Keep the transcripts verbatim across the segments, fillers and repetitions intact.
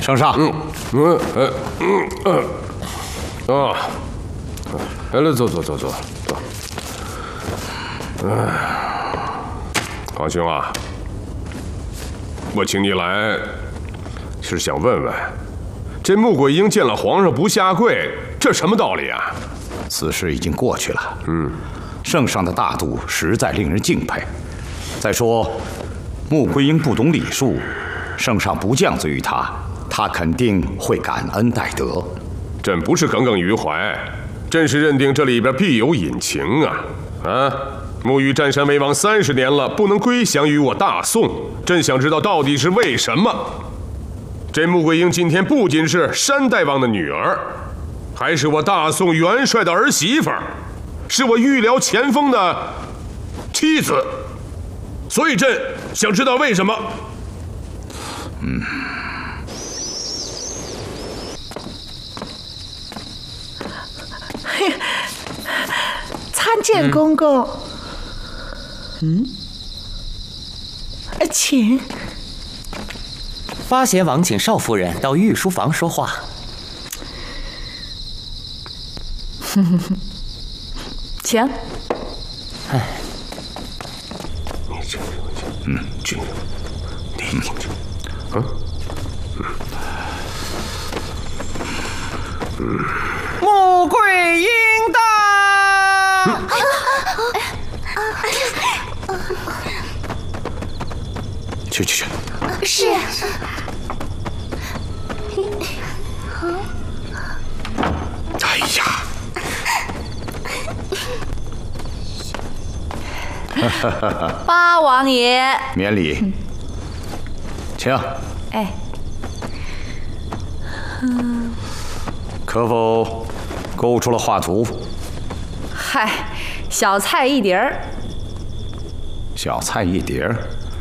圣上， 嗯嗯呃嗯嗯啊，来来，坐坐坐坐坐。哎，皇兄啊，我请你来，是想问问，这穆桂英见了皇上不下跪，这什么道理啊？ 此事已经过去了。嗯，圣上的大度实在令人敬佩。再说，穆桂英不懂礼数，圣上不降罪于她，她肯定会感恩戴德。 朕不是耿耿于怀，朕是认定这里边必有隐情啊！啊，沐浴占山为王三十年了，不能归降于我大宋，朕想知道到底是为什么。这穆桂英今天不仅是山大王的女儿，还是我大宋元帅的儿媳妇儿，是我御辽前锋的妻子，所以朕想知道为什么。 嗯。 参见公公。嗯，请。 八贤王请少夫人到御书房说话。 哼哼哼，请。 哎， 你这个，嗯，这个，你听着，啊， 嗯嗯。穆桂英到。 去去去。 是。 哎呀！ 八王爷， 免礼，请。 哎， 嗯，可否勾出了画图？ 嗨，小菜一碟儿。 小菜一碟儿。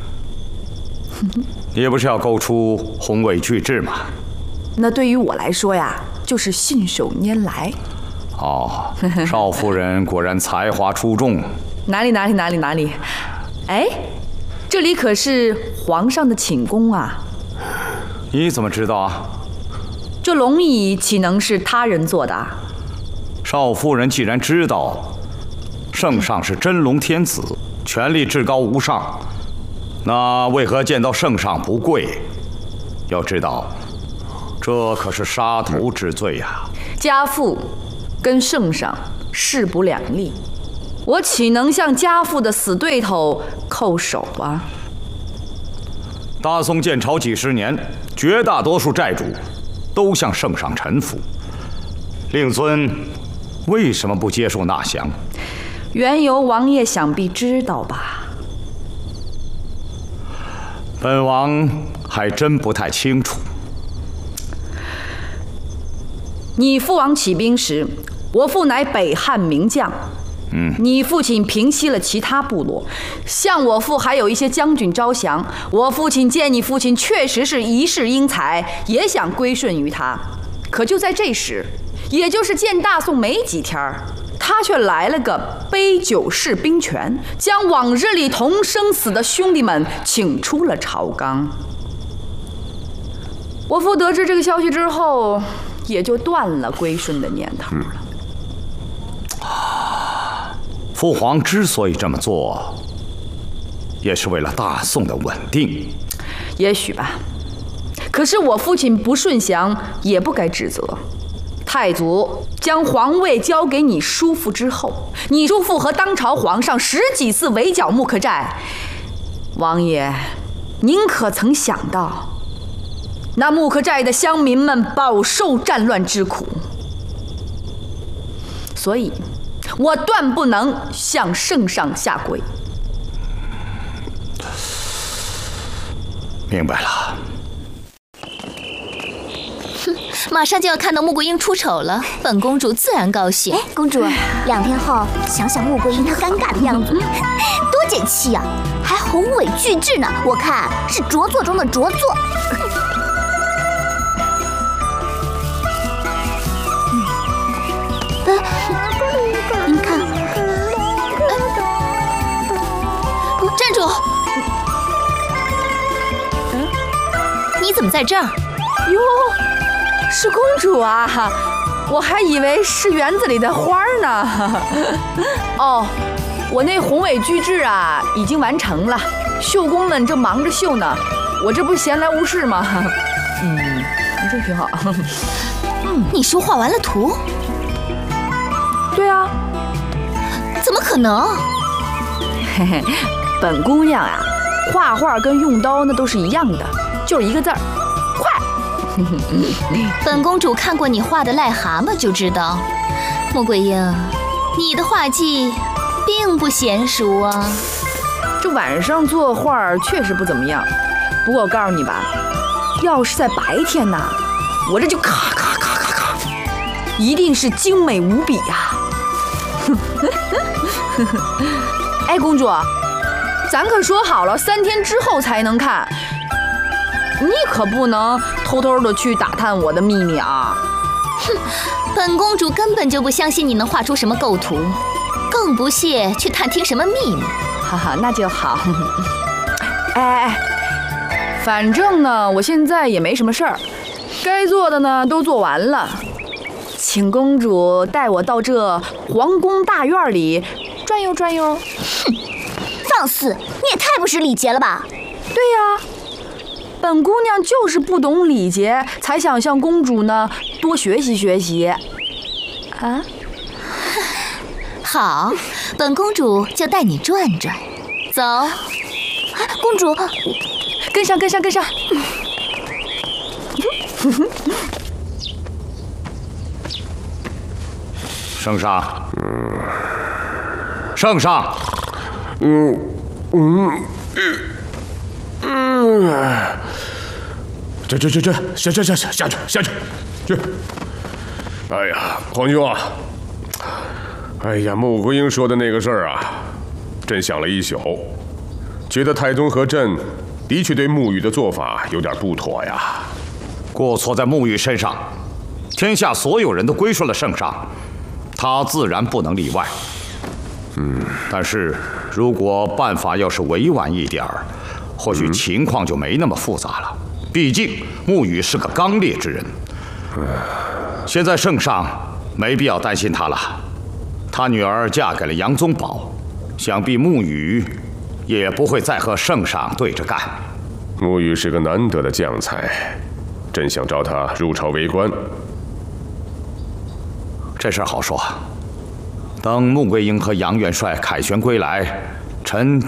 你不是要勾出宏伟巨制吗？ 那对于我来说呀，就是信手拈来。 哦，少夫人果然才华出众。 哪里哪里哪里哪里？哎，这里可是皇上的寝宫啊！ 你怎么知道啊？ 这龙椅岂能是他人做的？ 少夫人既然知道，圣上是真龙天子，权力至高无上，那为何见到圣上不跪？要知道，这可是杀头之罪呀！ 家父跟圣上势不两立，我岂能向家父的死对头叩首啊？ 大宋建朝几十年，绝大多数债主都向圣上臣服，令尊为什么不接受纳降？ 缘由王爷想必知道吧？ 本王还真不太清楚。 你父王起兵时，我父乃北汉名将。嗯，你父亲平息了其他部落，向我父还有一些将军招降。我父亲见你父亲确实是一世英才，也想归顺于他。可就在这时，也就是建大宋没几天儿，他却来了个杯酒释兵权，将往日里同生死的兄弟们请出了朝纲。我父得知这个消息之后，也就断了归顺的念头了。嗯父皇之所以这么做，也是为了大宋的稳定。 也许吧，可是我父亲不顺降，也不该指责。太祖将皇位交给你叔父之后，你叔父和当朝皇上十几次围剿木克寨。王爷，您可曾想到，那木克寨的乡民们饱受战乱之苦？所以我断不能向圣上下跪。 明白了。 哼，马上就要看到穆桂英出丑了，本公主自然高兴。 哎，公主，两天后想想穆桂英她尴尬的样子，多解气啊！还宏伟巨制呢，我看是拙作中的拙作。哎，您看， 站住！嗯，你怎么在这儿？ 哟，是公主啊！我还以为是园子里的花呢。哦，我那宏伟巨制啊，已经完成了，绣工们正忙着绣呢。我这不闲来无事吗？嗯，这挺好。 嗯，你说画完了图？ 对啊。 怎么可能？ 嘿嘿，本姑娘啊，画画跟用刀那都是一样的，就是一个字儿，快。 本公主看过你画的癞蛤蟆就知道，穆桂英，你的画技并不娴熟啊。 这晚上作画确实不怎么样，不过我告诉你吧，要是在白天呐，我这就咔咔咔咔咔，一定是精美无比呀。哎，公主，咱可说好了，三天之后才能看。你可不能偷偷的去打探我的秘密啊！ 哼，本公主根本就不相信你能画出什么构图，更不屑去探听什么秘密。 哈哈，那就好。哎哎哎，反正呢，我现在也没什么事儿，该做的呢都做完了，请公主带我到这皇宫大院里转悠转悠。 哼，放肆！你也太不识礼节了吧？ 对呀。本姑娘就是不懂礼节，才想向公主呢多学习学习。啊， 好，本公主就带你转转。走， 公主， 跟上，跟上，跟上。 圣上，嗯，圣上， 嗯嗯嗯。这这这这下下下下下去下去去！哎呀，皇兄啊！哎呀，穆桂英说的那个事儿啊，朕想了一宿，觉得太宗和朕的确对沐雨的做法有点不妥呀。 过错在沐雨身上，天下所有人都归顺了圣上，他自然不能例外。嗯，但是如果办法要是委婉一点儿，或许情况就没那么复杂了。毕竟沐雨是个刚烈之人，现在圣上没必要担心他了。他女儿嫁给了杨宗保，想必沐雨也不会再和圣上对着干。 沐雨是个难得的将才，朕想召他入朝为官。 这事儿好说，等穆桂英和杨元帅凯旋归来，臣